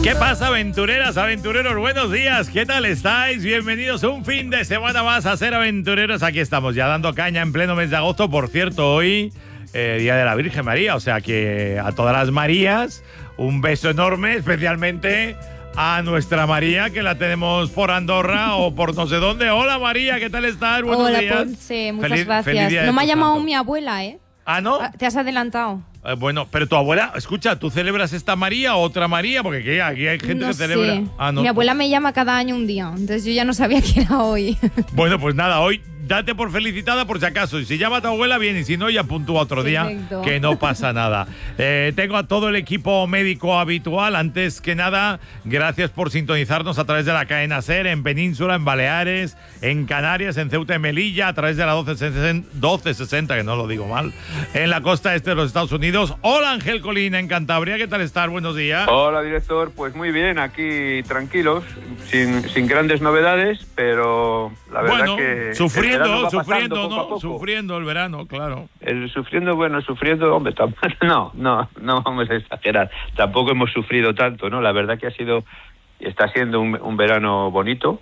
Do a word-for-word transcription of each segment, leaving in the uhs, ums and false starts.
¿Qué pasa, aventureras, aventureros? Buenos días, ¿qué tal estáis? Bienvenidos un fin de semana más a Ser Aventureros. Aquí estamos ya dando caña en pleno mes de agosto. Por cierto, hoy, eh, Día de la Virgen María. O sea que a todas las Marías, un beso enorme, especialmente a nuestra María, que la tenemos por Andorra o por no sé dónde. Hola, María, ¿qué tal estás? Buenos Hola, días. Ponce, muchas Feliz- gracias. feliz día de No me ha tu llamado santo. mi abuela, ¿eh? ¿Ah, no? Ah, Te has adelantado. Eh, bueno, pero tu abuela, escucha, ¿tú celebras esta María o otra María? Porque ¿qué? Aquí hay gente No que sé. celebra. Ah, no. Mi abuela me llama cada año un día, entonces yo ya no sabía que era hoy. Bueno, pues nada, hoy date por felicitada por si acaso. Y si llama a tu abuela, bien. Y si no, ya puntúa otro día, Perfecto. que no pasa nada. Eh, tengo a todo el equipo médico habitual. Antes que nada, gracias por sintonizarnos a través de la cadena SER, en Península, en Baleares, en Canarias, en Ceuta y Melilla, a través de la doce sesenta, que no lo digo mal, en la costa este de los Estados Unidos. Hola, Ángel Colina, en Cantabria. ¿Qué tal estás? Buenos días. Hola, director. Pues muy bien, aquí tranquilos, sin, sin grandes novedades, pero la verdad Bueno, que... el sufriendo, verano va pasando sufriendo, poco a ¿no? poco. Sufriendo el verano, claro. El sufriendo, bueno, sufriendo, hombre, tam- no, no, no vamos a exagerar. Tampoco hemos sufrido tanto, ¿no? La verdad que ha sido, está siendo un, un verano bonito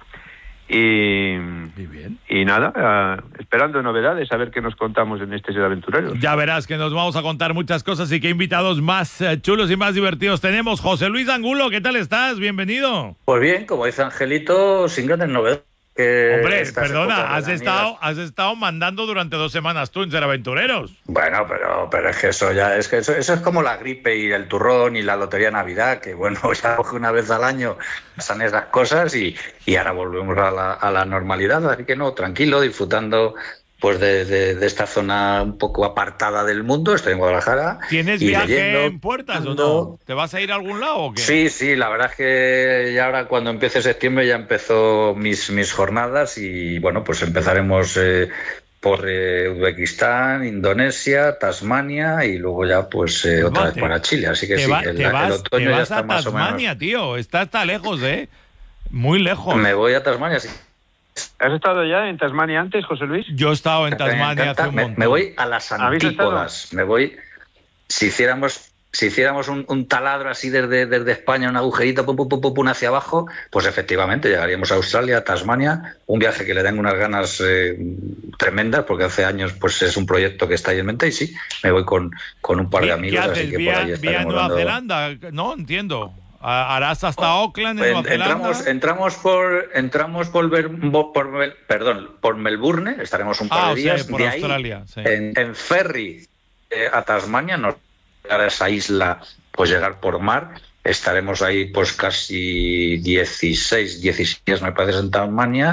y, Muy bien. y nada, ah, esperando novedades, a ver qué nos contamos en este Ser Aventureros. Ya verás que nos vamos a contar muchas cosas y qué invitados más eh, chulos y más divertidos tenemos. José Luis Angulo, ¿qué tal estás? Bienvenido. Pues bien, como dice Angelito, sin grandes novedades. Que Hombre, estas perdona, épocas has veraniegas- estado, has estado mandando durante dos semanas tú en Ser Aventureros. Bueno, pero, pero es que eso ya es que eso, eso es como la gripe y el turrón y la lotería de Navidad, que bueno, ya una vez al año pasan esas cosas y, y ahora volvemos a la, a la normalidad. Así que no, tranquilo, disfrutando pues de, de, de esta zona un poco apartada del mundo. Estoy en Guadalajara. ¿Tienes y viaje leyendo, en puertas o leyendo. no? ¿Te vas a ir a algún lado o qué? Sí, sí, la verdad es que ya ahora cuando empiece septiembre ya empezó mis, mis jornadas y bueno, pues empezaremos eh, por eh, Uzbekistán, Indonesia, Tasmania y luego ya pues eh, otra vez Te- para Chile. Así que te sí, va- el, te el vas, otoño te ya vas está a más o Tasmania, menos. tío. Está, está lejos, ¿eh? Muy lejos. Me voy a Tasmania, sí. ¿Has estado ya en Tasmania antes, José Luis? Yo he estado en Me Tasmania encanta. hace un Me, montón. me voy a las ¿Habéis estado? antípodas. Me voy. Si hiciéramos, si hiciéramos un, un taladro así desde, desde España, un agujerito, pum, pum, pum, pum, pum, hacia abajo, pues efectivamente llegaríamos a Australia, a Tasmania. Un viaje que le tengo unas ganas eh, tremendas, porque hace años pues es un proyecto que está ahí en mente. Y sí, me voy con, con un par de ¿Qué- amigos, ¿Qué así haces? que ¿Vía, por ahí vía estaremos Nueva dando- Zelanda? No, entiendo. ¿Harás hasta Auckland en En- Nueva Zelanda? entramos, entramos por, entramos por, Ver- por Mel- perdón, por Melbourne. Estaremos un par Ah, de o sea, días. por de ahí, Australia, sí. en, en ferry eh, a Tasmania, nos llegar a esa isla, pues llegar por mar. Estaremos ahí pues casi dieciséis, diecisiete días, me parece, en Tasmania.